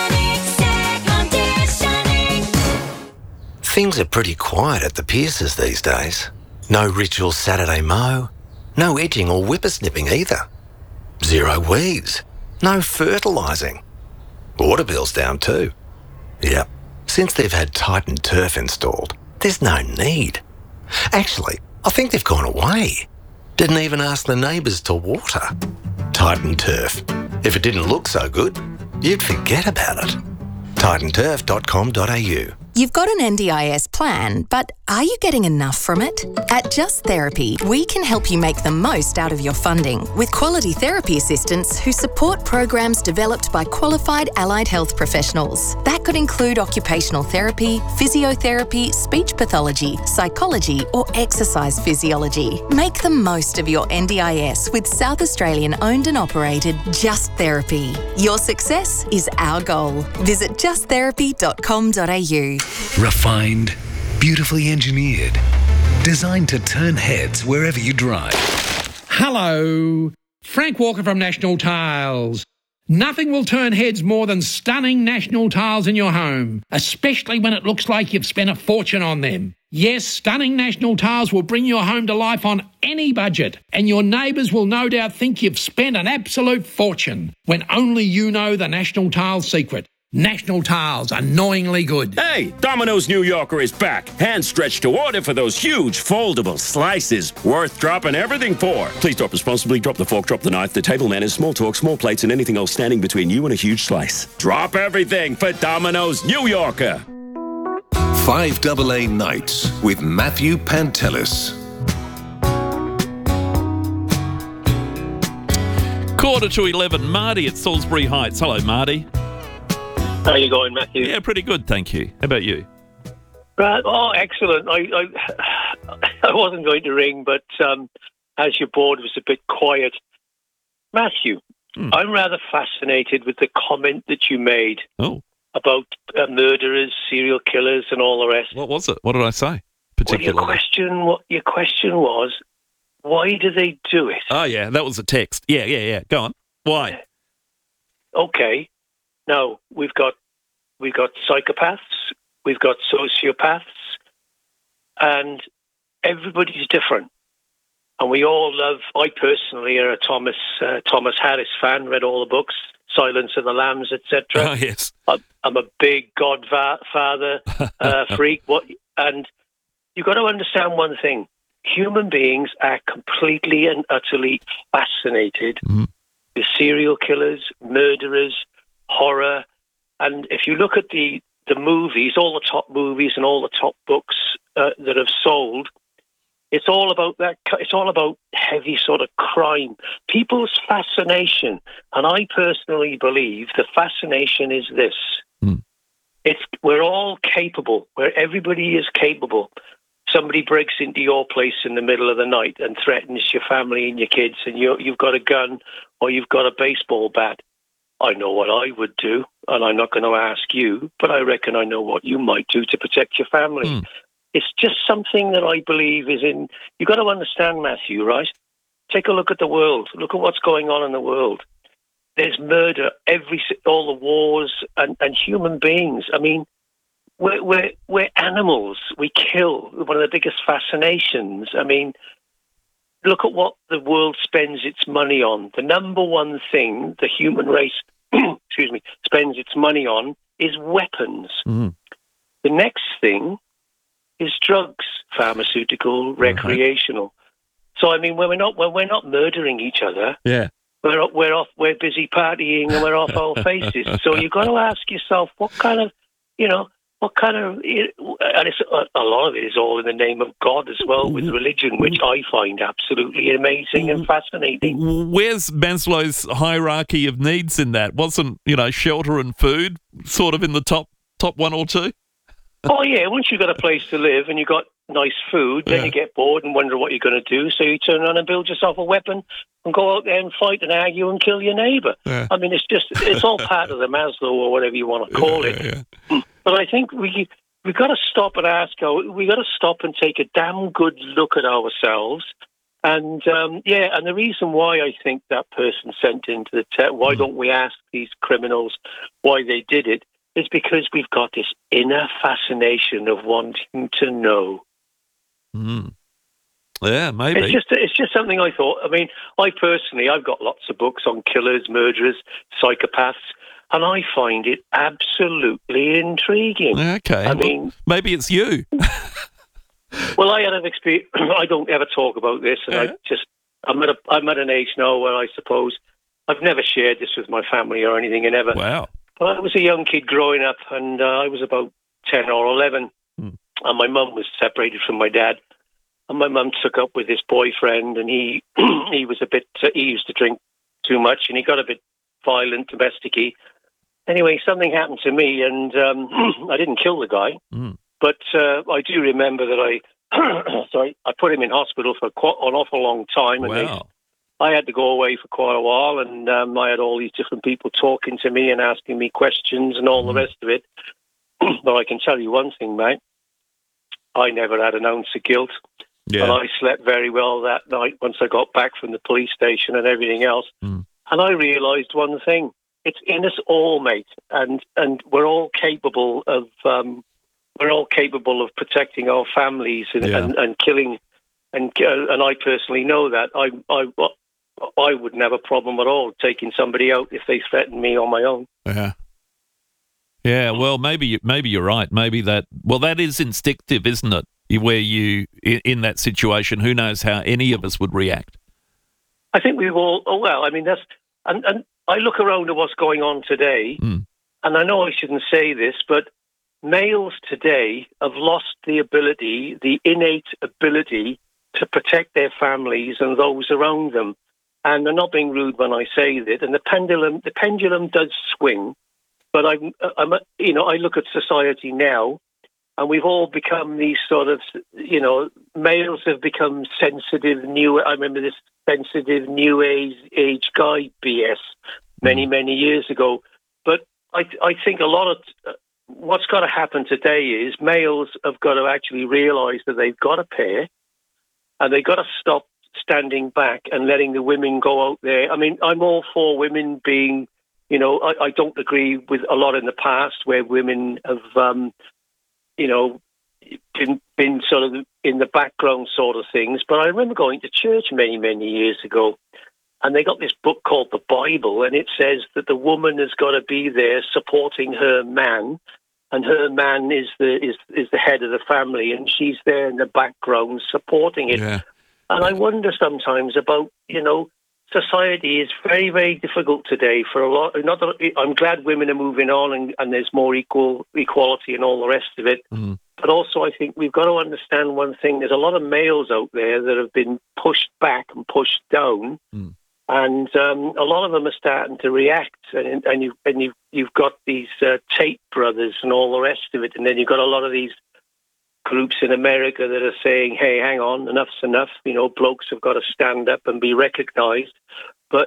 Things are pretty quiet at the Pierces these days. No ritual Saturday mow, no edging or whippersnipping either. 0 weeds, no fertilising. Water bill's down too. Yep, since they've had Titan Turf installed, there's no need. Actually, I think they've gone away. Didn't even ask the neighbours to water. Titan Turf. If it didn't look so good, you'd forget about it. titanturf.com.au. You've got an NDIS plan, but are you getting enough from it? At Just Therapy, we can help you make the most out of your funding with quality therapy assistants who support programs developed by qualified allied health professionals. That could include occupational therapy, physiotherapy, speech pathology, psychology, or exercise physiology. Make the most of your NDIS with South Australian owned and operated Just Therapy. Your success is our goal. Visit justtherapy.com.au. Refined, beautifully engineered, designed to turn heads wherever you drive. Hello, Frank Walker from National Tiles. Nothing will turn heads more than stunning National Tiles in your home, especially when it looks like you've spent a fortune on them. Yes, stunning National Tiles will bring your home to life on any budget, and your neighbours will no doubt think you've spent an absolute fortune, when only you know the National Tiles secret. National Tiles, annoyingly good. Hey, Domino's New Yorker is back. Hand stretched to order for those huge foldable slices. Worth dropping everything for. Please drop responsibly. Drop the fork, drop the knife, the table manners, small talk, small plates, and anything else standing between you and a huge slice. Drop everything for Domino's New Yorker. 5AA Nights with Matthew Pantelis. 11:15, Marty at Salisbury Heights. Hello, Marty. How you going, Matthew? Yeah, pretty good, thank you. How about you? Right. Oh, excellent. I wasn't going to ring, but as your board was a bit quiet. Matthew, I'm rather fascinated with the comment that you made about murderers, serial killers, and all the rest. What was it? What did I say particularly? Well, your question was, why do they do it? Oh, yeah, that was a text. Yeah. Go on. Why? Okay. Now, we've got psychopaths, we've got sociopaths, and everybody's different. And we all love, I personally am a Thomas Harris fan, read all the books, Silence of the Lambs, etc. Oh, yes. I'm a big Godfather freak. And you've got to understand one thing. Human beings are completely and utterly fascinated with serial killers, murderers, horror, and if you look at the movies, all the top movies and all the top books that have sold, it's all about that. It's all about heavy sort of crime. People's fascination, and I personally believe the fascination is this: we're all capable. Where everybody is capable. Somebody breaks into your place in the middle of the night and threatens your family and your kids, and you've got a gun or you've got a baseball bat. I know what I would do, and I'm not going to ask you, but I reckon I know what you might do to protect your family. It's just something that I believe is in... You've got to understand, Matthew, right? Take a look at the world. Look at what's going on in the world. There's murder, all the wars, and human beings. I mean, we're animals. We kill. One of the biggest fascinations. I mean... Look at what the world spends its money on. The number one thing the human race, spends its money on is weapons. The next thing is drugs, pharmaceutical, recreational. So I mean, when we're not murdering each other, we're busy partying and we're off our faces. So you've got to ask yourself, what kind of, and it's, a lot of it is all in the name of God as well, with religion, which I find absolutely amazing and fascinating. Where's Maslow's hierarchy of needs in that? Wasn't, shelter and food sort of in the top one or two? Oh, yeah, once you've got a place to live and you've got nice food, then you get bored and wonder what you're going to do, so you turn around and build yourself a weapon and go out there and fight and argue and kill your neighbour. Yeah. I mean, it's all part of the Maslow or whatever you want to call it. But I think we've got to stop and we've got to stop and take a damn good look at ourselves. And, and the reason why I think that person sent into the text, why don't we ask these criminals why they did it, is because we've got this inner fascination of wanting to know. Mm. Yeah, maybe. It's just something I thought. I mean, I've got lots of books on killers, murderers, psychopaths, and I find it absolutely intriguing. Okay. I mean, maybe it's you. Well, I had an experience. I don't ever talk about this, and I'm at an age now where I suppose I've never shared this with my family or anything, and ever. Wow. But I was a young kid growing up, and I was about 10 or 11, and my mum was separated from my dad, and my mum took up with this boyfriend, and he was he used to drink too much, and he got a bit violent, domestic-y. Anyway, something happened to me, and I didn't kill the guy. But I do remember that I put him in hospital for an awful long time. And I had to go away for quite a while, and I had all these different people talking to me and asking me questions and all the rest of it. But I can tell you one thing, mate. I never had an ounce of guilt. Yeah. And I slept very well that night once I got back from the police station and everything else. And I realised one thing. It's in us all, mate. And we're all capable of... we're all capable of protecting our families and killing, and I personally know that. I wouldn't have a problem at all taking somebody out if they threatened me on my own. Yeah. Yeah, well, maybe you're right. Maybe that is instinctive, isn't it? Where you, in that situation, who knows how any of us would react? I think we've all, and I look around at what's going on today, and I know I shouldn't say this, but males today have lost the innate ability to protect their families and those around them. And I'm not being rude when I say that. And the pendulum does swing. But I look at society now, and we've all become these sort of, males have become sensitive. I remember this sensitive new age guy BS many, many years ago. But I think a lot of what's got to happen today is males have got to actually realise that they've got a pair, and they've got to stop standing back and letting the women go out there. I mean, I'm all for women being, I don't agree with a lot in the past where women have, been sort of in the background sort of things. But I remember going to church many, many years ago, and they got this book called the Bible, and it says that the woman has got to be there supporting her man, and her man is the head of the family, and she's there in the background supporting it. Yeah. And I wonder sometimes about, society is very, very difficult today for a lot. I'm glad women are moving on and there's more equality and all the rest of it. Mm. But also I think we've got to understand one thing. There's a lot of males out there that have been pushed back and pushed down. Mm. And a lot of them are starting to react. And you've got these Tate brothers and all the rest of it. And then you've got a lot of these groups in America that are saying, hey, hang on, enough's enough. Blokes have got to stand up and be recognised. But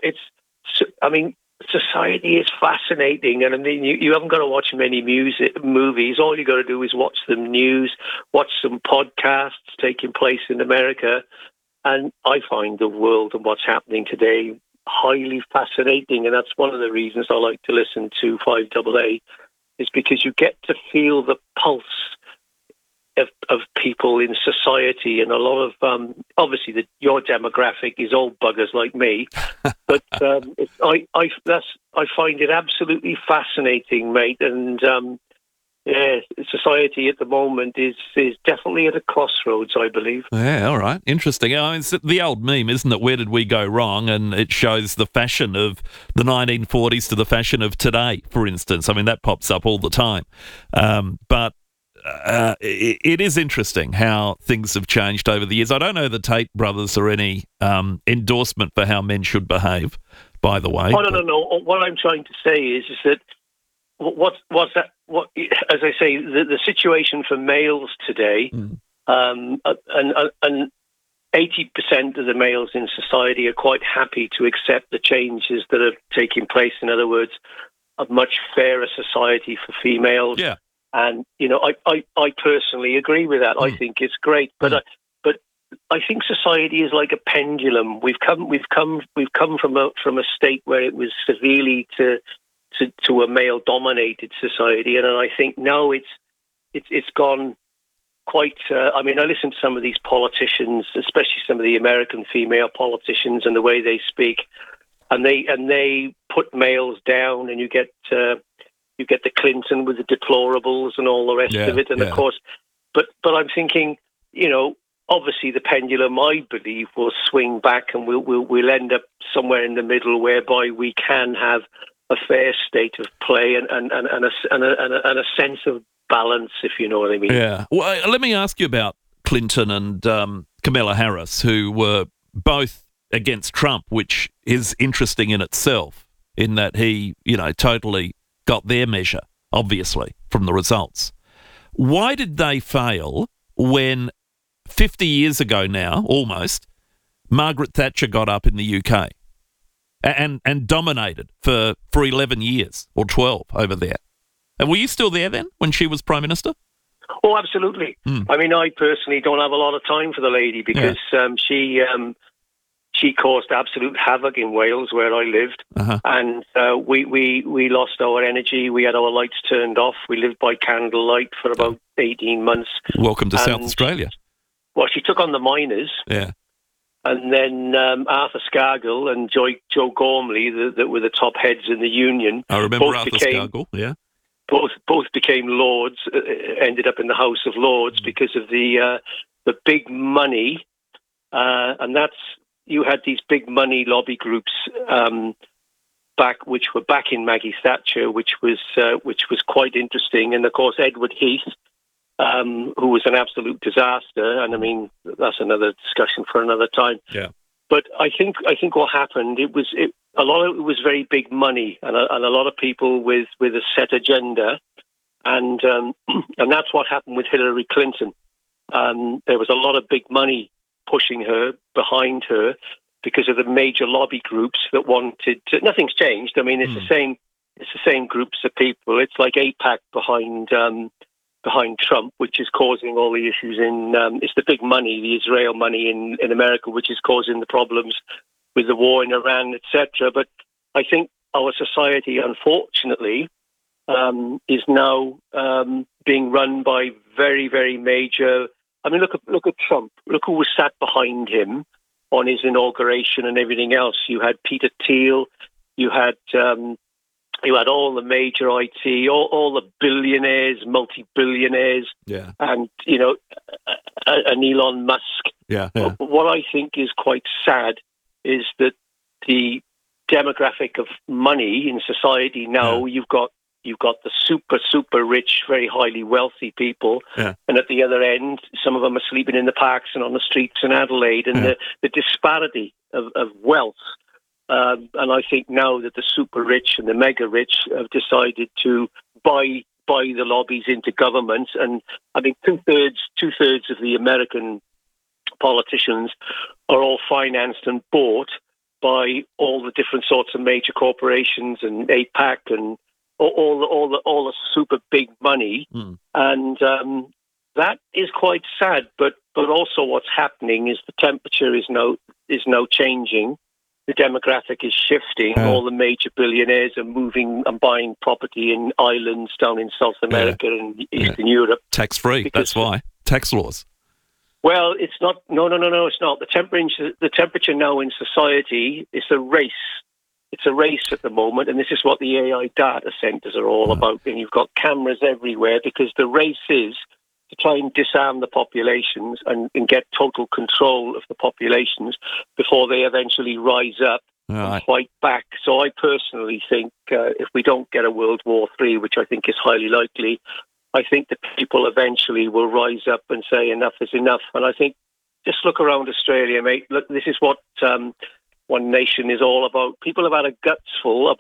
society is fascinating. And I mean, you haven't got to watch many movies. All you got to do is watch some news, watch some podcasts taking place in America. And I find the world and what's happening today highly fascinating. And that's one of the reasons I like to listen to 5AA, is because you get to feel the pulse of people in society, and a lot of obviously your demographic is old buggers like me, but I find it absolutely fascinating, mate. And society at the moment is definitely at a crossroads, I believe. Yeah, all right, interesting. I mean, it's the old meme, isn't it? Where did we go wrong? And it shows the fashion of the 1940s to the fashion of today, for instance. I mean, that pops up all the time, but. It is interesting how things have changed over the years. I don't know the Tate brothers are any endorsement for how men should behave, by the way. Oh, no. What I'm trying to say is that what's that? as I say, the situation for males today, and 80% of the males in society are quite happy to accept the changes that are taking place. In other words, a much fairer society for females. Yeah. And I personally agree with that. I think it's great, but I think society is like a pendulum. We've come from a state where it was severely to a male-dominated society, and I think now it's gone quite. I listen to some of these politicians, especially some of the American female politicians, and the way they speak, and they put males down, and you get the Clinton with the deplorables and all the rest of it, and of course, but I'm thinking, obviously the pendulum, I believe, will swing back, and we'll end up somewhere in the middle, whereby we can have a fair state of play and a sense of balance, if you know what I mean. Yeah. Well, let me ask you about Clinton and Kamala Harris, who were both against Trump, which is interesting in itself, in that he, totally got their measure, obviously, from the results. Why did they fail when 50 years ago now, almost, Margaret Thatcher got up in the UK and dominated for 11 years or 12 over there? And were you still there then when she was Prime Minister? Oh, absolutely. I personally don't have a lot of time for the lady because she caused absolute havoc in Wales, where I lived, and we lost our energy. We had our lights turned off. We lived by candlelight for about 18 months. Welcome to South Australia. Well, she took on the miners. Yeah. And then Arthur Scargill and Joe Gormley, that were the top heads in the union. I remember Arthur Scargill, yeah. Both became lords, ended up in the House of Lords because of the big money, and that's, you had these big money lobby groups which were backing Maggie Thatcher, which was quite interesting, and of course Edward Heath, who was an absolute disaster, and that's another discussion for another time. Yeah. But I think what happened, a lot of it was very big money, and a lot of people with a set agenda, and that's what happened with Hillary Clinton. There was a lot of big money pushing her, behind her, because of the major lobby groups that wanted to. Nothing's changed. It's the same groups of people. It's like AIPAC behind Trump, which is causing all the issues it's the big money, the Israel money in America, which is causing the problems with the war in Iran, etc. But I think our society, unfortunately, is now being run by very, very major. Look at Trump. Look who was sat behind him on his inauguration and everything else. You had Peter Thiel. You had all the major IT, all the billionaires, multi-billionaires, and Elon Musk. Yeah. What I think is quite sad is that the demographic of money in society now, you've got the super rich, very highly wealthy people, and at the other end, some of them are sleeping in the parks and on the streets in Adelaide, and the disparity of wealth. And I think now that the super rich and the mega rich have decided to buy the lobbies into government, and I think two-thirds of the American politicians are all financed and bought by all the different sorts of major corporations and AIPAC and all the super big money, and that is quite sad. But also, what's happening is the temperature is now changing. The demographic is shifting. All the major billionaires are moving and buying property in islands down in South America and Eastern Europe. Tax-free, that's why. Tax laws. Well, it's not. No, it's not. The temperature now in society is a race. It's a race at the moment, and this is what the AI data centres are all about. And you've got cameras everywhere because the race is to try and disarm the populations and get total control of the populations before they eventually rise up and fight back. So I personally think if we don't get a World War III, which I think is highly likely, I think the people eventually will rise up and say enough is enough. And I think just look around Australia, mate. Look, this is what One Nation is all about. People have had a guts full about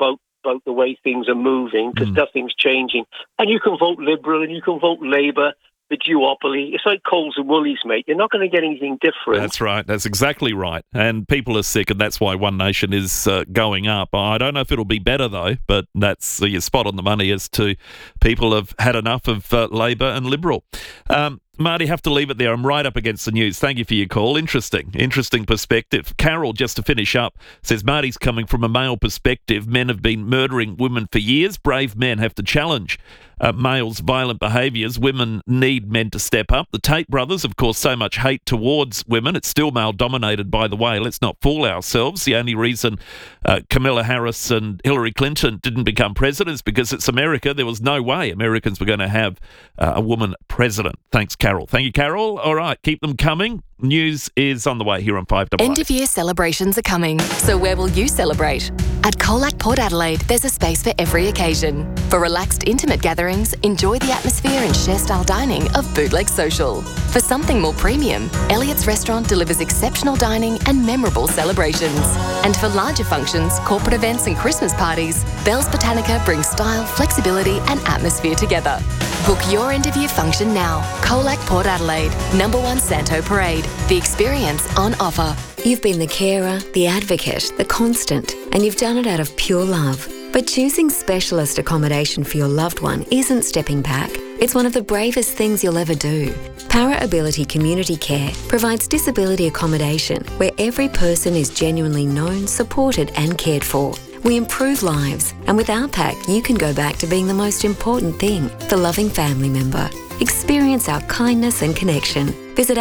about the way things are moving because nothing's changing. And you can vote Liberal and you can vote Labour. The duopoly. It's like Coles and Woolies, mate. You're not going to get anything different. That's right. That's exactly right. And people are sick, and that's why One Nation is going up. I don't know if it'll be better, though, but that's your spot on the money as to people have had enough of Labor and Liberal. Marty, have to leave it there. I'm right up against the news. Thank you for your call. Interesting perspective. Carol, just to finish up, says Marty's coming from a male perspective. Men have been murdering women for years. Brave men have to challenge males' violent behaviours. Women need men to step up. The Tate brothers, of course, so much hate towards women. It's still male-dominated, by the way. Let's not fool ourselves. The only reason Kamala Harris and Hillary Clinton didn't become president is because it's America. There was no way Americans were going to have a woman president. Thanks, Carol. Thank you, Carol. All right, keep them coming. News is on the way here on 5AA. End of year celebrations are coming, so where will you celebrate? At Colac Port Adelaide, there's a space for every occasion. For relaxed, intimate gatherings, enjoy the atmosphere and share-style dining of Bootleg Social. For something more premium, Elliott's Restaurant delivers exceptional dining and memorable celebrations. And for larger functions, corporate events and Christmas parties, Bell's Botanica brings style, flexibility and atmosphere together. Book your end-of-year function now. Colac Port Adelaide, number 1 Santo Parade. The experience on offer. You've been the carer, the advocate, the constant, and you've done it out of pure love. But choosing specialist accommodation for your loved one isn't stepping back. It's one of the bravest things you'll ever do. Para Ability Community Care provides disability accommodation where every person is genuinely known, supported and cared for. We improve lives, and with our pack, you can go back to being the most important thing, the loving family member. Experience our kindness and connection. Visit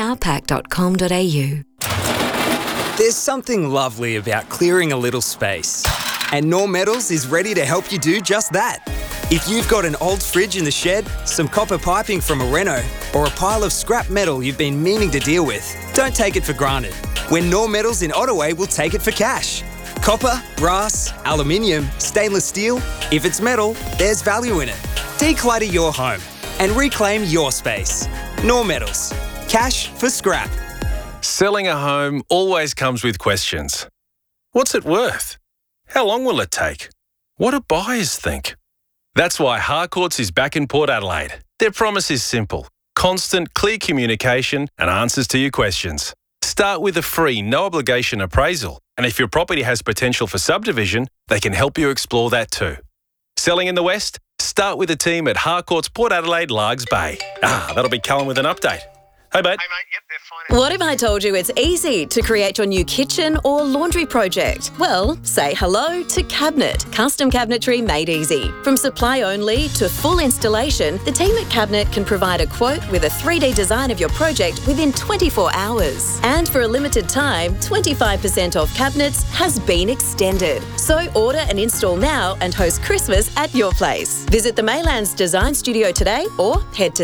ourpack.com.au. There's something lovely about clearing a little space. And Knorr Metals is ready to help you do just that. If you've got an old fridge in the shed, some copper piping from a reno, or a pile of scrap metal you've been meaning to deal with, don't take it for granted. When Knorr Metals in Ottaway will take it for cash. Copper, brass, aluminium, stainless steel, if it's metal, there's value in it. Declutter your home and reclaim your space. Knorr Metals. Cash for scrap. Selling a home always comes with questions. What's it worth? How long will it take? What do buyers think? That's why Harcourts is back in Port Adelaide. Their promise is simple. Constant, clear communication and answers to your questions. Start with a free, no-obligation appraisal. And if your property has potential for subdivision, they can help you explore that too. Selling in the West? Start with a team at Harcourts Port Adelaide, Largs Bay. That'll be Callum with an update. Hey, mate. What if I told you it's easy to create your new kitchen or laundry project? Well, say hello to Cabinet. Custom cabinetry made easy. From supply only to full installation, the team at Cabinet can provide a quote with a 3D design of your project within 24 hours. And for a limited time, 25% off cabinets has been extended. So order and install now and host Christmas at your place. Visit the Maylands Design Studio today or head to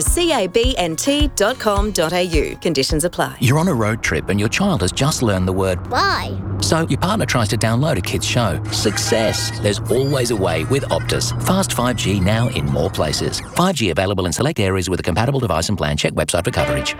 cabnt.com.au. Conditions apply. You're on a road trip and your child has just learned the word bye. So your partner tries to download a kid's show. Success. There's always a way with Optus. Fast 5G now in more places. 5G available in select areas with a compatible device and plan. Check website for coverage.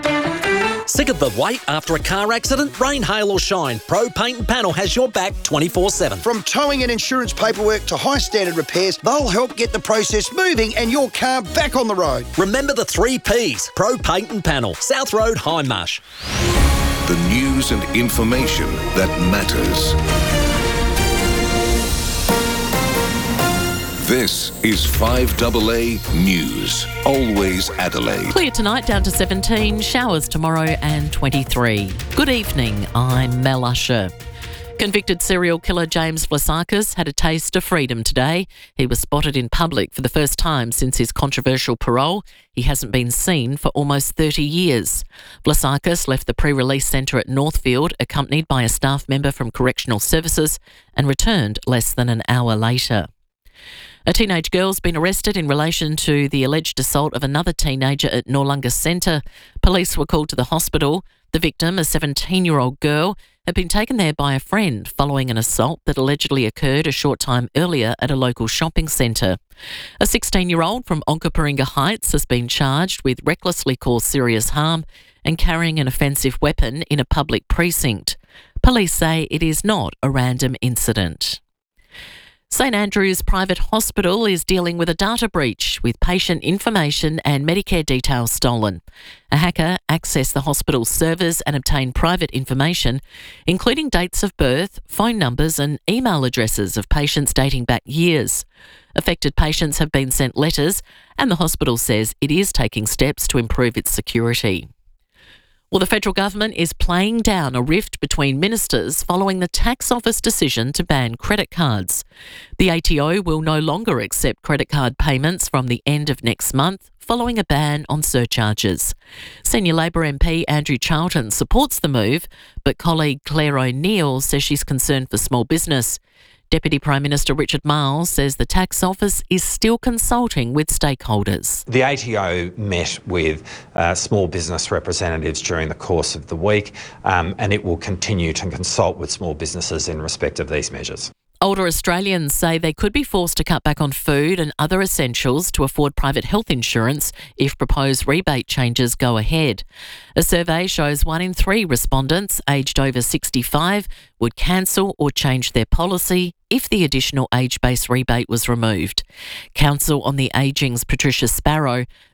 Sick of the wait after a car accident? Rain, hail or shine, Pro Paint and Panel has your back 24/7. From towing and insurance paperwork to high standard repairs, they'll help get the process moving and your car back on the road. Remember the 3 Ps, Pro Paint and Panel, South Road, Hindmarsh. The news and information that matters. This is 5AA News. Always Adelaide. Clear tonight, down to 17. Showers tomorrow and 23. Good evening, I'm Mel Usher. Convicted serial killer James Vlasakis had a taste of freedom today. He was spotted in public for the first time since his controversial parole. He hasn't been seen for almost 30 years. Vlasakis left the pre-release centre at Northfield, accompanied by a staff member from Correctional Services, and returned less than an hour later. A teenage girl's been arrested in relation to the alleged assault of another teenager at Noarlunga Centre. Police were called to the hospital. The victim, a 17-year-old girl, had been taken there by a friend following an assault that allegedly occurred a short time earlier at a local shopping centre. A 16-year-old from Onkaparinga Heights has been charged with recklessly caused serious harm and carrying an offensive weapon in a public precinct. Police say it is not a random incident. St Andrew's Private Hospital is dealing with a data breach with patient information and Medicare details stolen. A hacker accessed the hospital's servers and obtained private information, including dates of birth, phone numbers and email addresses of patients dating back years. Affected patients have been sent letters, and the hospital says it is taking steps to improve its security. Well, the federal government is playing down a rift between ministers following the tax office decision to ban credit cards. The ATO will no longer accept credit card payments from the end of next month, following a ban on surcharges. Senior Labor MP Andrew Charlton supports the move, but colleague Claire O'Neill says she's concerned for small business. Deputy Prime Minister Richard Marles says the tax office is still consulting with stakeholders. The ATO met with small business representatives during the course of the week, and it will continue to consult with small businesses in respect of these measures. Older Australians say they could be forced to cut back on food and other essentials to afford private health insurance if proposed rebate changes go ahead. A survey shows 1 in 3 respondents aged over 65 would cancel or change their policy if the additional age-based rebate was removed. Council on the Ageing's Patricia Sparrow